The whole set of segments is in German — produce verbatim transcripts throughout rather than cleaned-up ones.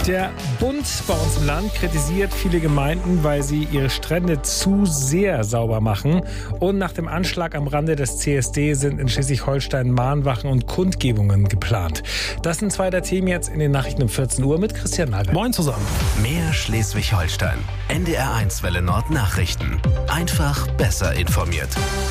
Der Bund bei uns im Land kritisiert viele Gemeinden, weil sie ihre Strände zu sehr sauber machen. Und nach dem Anschlag am Rande des C S D sind in Schleswig-Holstein Mahnwachen und Kundgebungen geplant. Das sind zwei der Themen jetzt in den Nachrichten um vierzehn Uhr mit Christian Nagel. Moin zusammen. Mehr Schleswig-Holstein. N D R eins Welle Nord Nachrichten. Einfach besser informiert.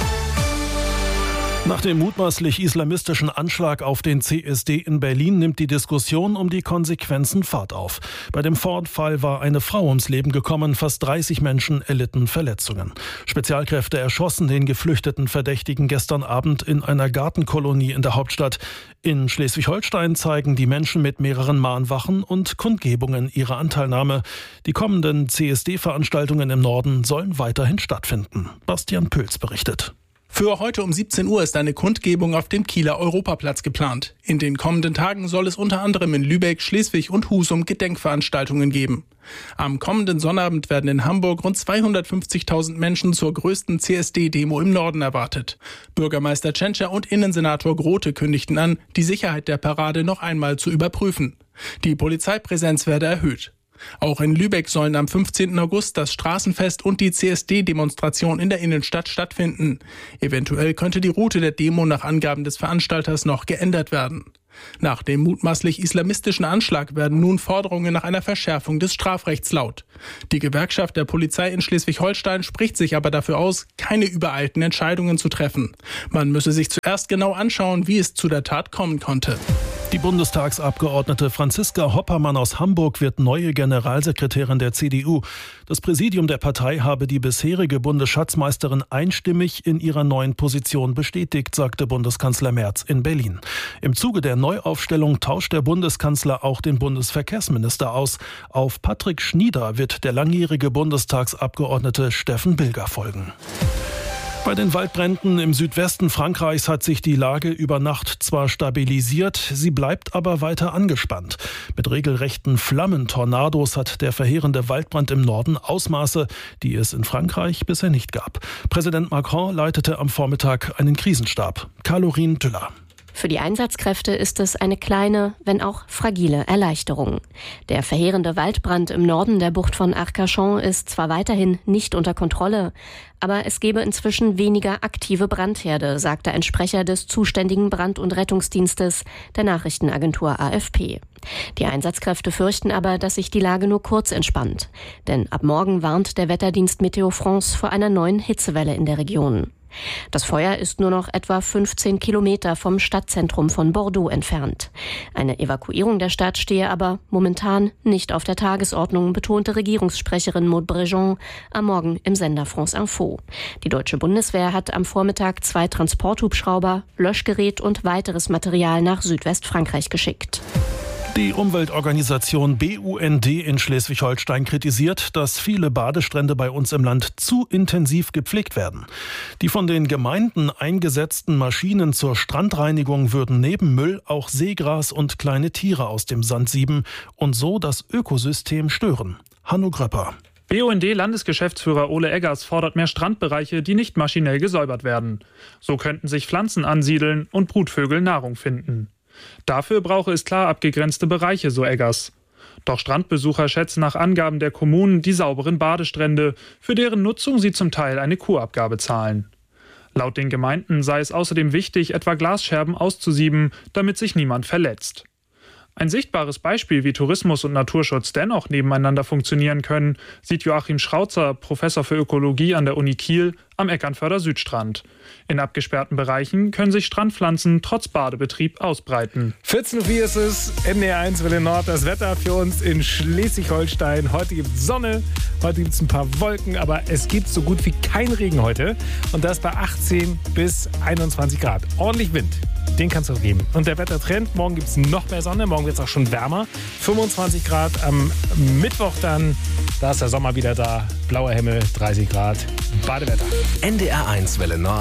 Nach dem mutmaßlich islamistischen Anschlag auf den C S D in Berlin nimmt die Diskussion um die Konsequenzen Fahrt auf. Bei dem Vorfall war eine Frau ums Leben gekommen, fast dreißig Menschen erlitten Verletzungen. Spezialkräfte erschossen den geflüchteten Verdächtigen gestern Abend in einer Gartenkolonie in der Hauptstadt. In Schleswig-Holstein zeigen die Menschen mit mehreren Mahnwachen und Kundgebungen ihre Anteilnahme. Die kommenden C S D-Veranstaltungen im Norden sollen weiterhin stattfinden. Bastian Püls berichtet. Für heute um siebzehn Uhr ist eine Kundgebung auf dem Kieler Europaplatz geplant. In den kommenden Tagen soll es unter anderem in Lübeck, Schleswig und Husum Gedenkveranstaltungen geben. Am kommenden Sonnabend werden in Hamburg rund zweihundertfünfzigtausend Menschen zur größten C S D-Demo im Norden erwartet. Bürgermeister Tschentscher und Innensenator Grote kündigten an, die Sicherheit der Parade noch einmal zu überprüfen. Die Polizeipräsenz werde erhöht. Auch in Lübeck sollen am fünfzehnten August das Straßenfest und die C S D-Demonstration in der Innenstadt stattfinden. Eventuell könnte die Route der Demo nach Angaben des Veranstalters noch geändert werden. Nach dem mutmaßlich islamistischen Anschlag werden nun Forderungen nach einer Verschärfung des Strafrechts laut. Die Gewerkschaft der Polizei in Schleswig-Holstein spricht sich aber dafür aus, keine übereilten Entscheidungen zu treffen. Man müsse sich zuerst genau anschauen, wie es zu der Tat kommen konnte. Die Bundestagsabgeordnete Franziska Hoppermann aus Hamburg wird neue Generalsekretärin der C D U. Das Präsidium der Partei habe die bisherige Bundesschatzmeisterin einstimmig in ihrer neuen Position bestätigt, sagte Bundeskanzler Merz in Berlin. Im Zuge der Neuaufstellung tauscht der Bundeskanzler auch den Bundesverkehrsminister aus. Auf Patrick Schnieder wird der langjährige Bundestagsabgeordnete Steffen Bilger folgen. Bei den Waldbränden im Südwesten Frankreichs hat sich die Lage über Nacht zwar stabilisiert, sie bleibt aber weiter angespannt. Mit regelrechten Flammentornados hat der verheerende Waldbrand im Norden Ausmaße, die es in Frankreich bisher nicht gab. Präsident Macron leitete am Vormittag einen Krisenstab. Caroline Düller. Für die Einsatzkräfte ist es eine kleine, wenn auch fragile Erleichterung. Der verheerende Waldbrand im Norden der Bucht von Arcachon ist zwar weiterhin nicht unter Kontrolle, aber es gebe inzwischen weniger aktive Brandherde, sagte ein Sprecher des zuständigen Brand- und Rettungsdienstes der Nachrichtenagentur A F P. Die Einsatzkräfte fürchten aber, dass sich die Lage nur kurz entspannt. Denn ab morgen warnt der Wetterdienst Meteo France vor einer neuen Hitzewelle in der Region. Das Feuer ist nur noch etwa fünfzehn Kilometer vom Stadtzentrum von Bordeaux entfernt. Eine Evakuierung der Stadt stehe aber momentan nicht auf der Tagesordnung, betonte Regierungssprecherin Maud Brejon am Morgen im Sender France Info. Die deutsche Bundeswehr hat am Vormittag zwei Transporthubschrauber, Löschgerät und weiteres Material nach Südwestfrankreich geschickt. Die Umweltorganisation B U N D in Schleswig-Holstein kritisiert, dass viele Badestrände bei uns im Land zu intensiv gepflegt werden. Die von den Gemeinden eingesetzten Maschinen zur Strandreinigung würden neben Müll auch Seegras und kleine Tiere aus dem Sand sieben und so das Ökosystem stören. Hanno Gröpper. B U N D-Landesgeschäftsführer Ole Eggers fordert mehr Strandbereiche, die nicht maschinell gesäubert werden. So könnten sich Pflanzen ansiedeln und Brutvögel Nahrung finden. Dafür brauche es klar abgegrenzte Bereiche, so Eggers. Doch Strandbesucher schätzen nach Angaben der Kommunen die sauberen Badestrände, für deren Nutzung sie zum Teil eine Kurabgabe zahlen. Laut den Gemeinden sei es außerdem wichtig, etwa Glasscherben auszusieben, damit sich niemand verletzt. Ein sichtbares Beispiel, wie Tourismus und Naturschutz dennoch nebeneinander funktionieren können, sieht Joachim Schrauzer, Professor für Ökologie an der Uni Kiel, am Eckernförder Südstrand. In abgesperrten Bereichen können sich Strandpflanzen trotz Badebetrieb ausbreiten. vierzehn Uhr vier ist es, N D R eins Welle Nord, das Wetter für uns in Schleswig-Holstein. Heute gibt es Sonne, heute gibt es ein paar Wolken, aber es gibt so gut wie keinen Regen heute. Und das bei achtzehn bis einundzwanzig Grad. Ordentlich Wind, den kannst du geben. Und der Wettertrend, morgen gibt es noch mehr Sonne, morgen wird es auch schon wärmer. fünfundzwanzig Grad am Mittwoch dann, da ist der Sommer wieder da. Blauer Himmel, dreißig Grad, Badewetter. N D R eins Welle Nord,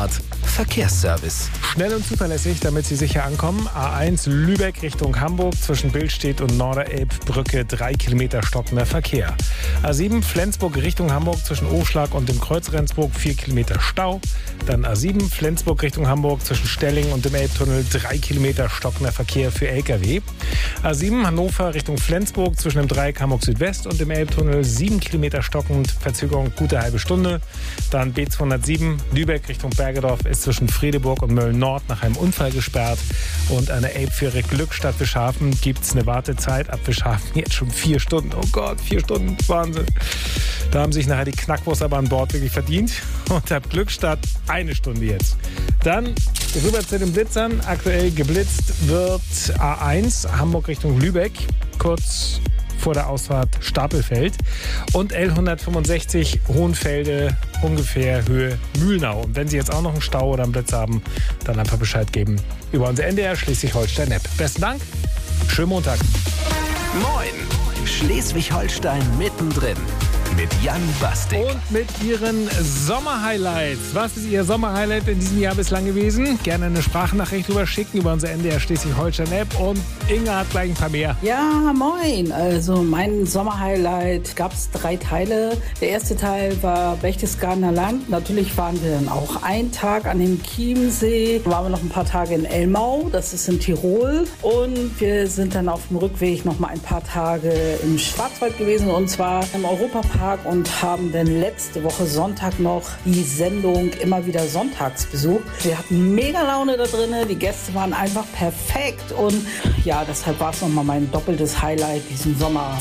Verkehrsservice. Schnell und zuverlässig, damit Sie sicher ankommen. A eins Lübeck Richtung Hamburg zwischen Billstedt und Norderelbbrücke drei Kilometer stockender Verkehr. A sieben Flensburg Richtung Hamburg zwischen Oschlag und dem Kreuz Rendsburg vier Kilometer Stau. Dann A sieben Flensburg Richtung Hamburg zwischen Stelling und dem Elbtunnel drei Kilometer stockender Verkehr für L K W. A sieben Hannover Richtung Flensburg zwischen dem Dreieck Hamburg Südwest und dem Elbtunnel sieben Kilometer stockend, Verzögerung gute halbe Stunde. Dann B zweihundertsieben Lübeck Richtung Bergedorf ist zwischen Fredeburg und Mölln-Nord nach einem Unfall gesperrt. Und an der Elbfähre Glückstadt Wischhafen gibt es eine Wartezeit ab Wischhafen jetzt schon vier Stunden. Oh Gott, vier Stunden, Wahnsinn. Da haben sich nachher die Knackwurst aber an Bord wirklich verdient. Und ab Glückstadt eine Stunde jetzt. Dann rüber zu den Blitzern. Aktuell geblitzt wird A eins Hamburg Richtung Lübeck, kurz vor der Ausfahrt Stapelfeld, und L hundertfünfundsechzig Hohenfelde, ungefähr Höhe Mühlnau. Und wenn Sie jetzt auch noch einen Stau oder einen Blitz haben, dann einfach Bescheid geben über unser N D R Schleswig-Holstein-App. Besten Dank, schönen Montag. Moin, Schleswig-Holstein mittendrin. Mit Jan Bastik. Und mit Ihren Sommerhighlights. Was ist Ihr Sommerhighlight in diesem Jahr bislang gewesen? Gerne eine Sprachnachricht rüber schicken über unser N D R Schleswig-Holstein-App. Und Inga hat gleich ein paar mehr. Ja, moin. Also mein Sommerhighlight gab es drei Teile. Der erste Teil war Berchtesgadener Land. Natürlich waren wir dann auch einen Tag an dem Chiemsee. Dann waren wir noch ein paar Tage in Elmau, das ist in Tirol. Und wir sind dann auf dem Rückweg noch mal ein paar Tage im Schwarzwald gewesen. Und zwar im Europapark. Und haben dann letzte Woche Sonntag noch die Sendung immer wieder sonntags besucht. Wir hatten mega Laune da drin, die Gäste waren einfach perfekt und ja, deshalb war es nochmal mein doppeltes Highlight diesen Sommer.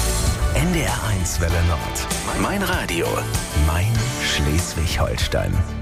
N D R eins Welle Nord. Mein Radio, mein Schleswig-Holstein.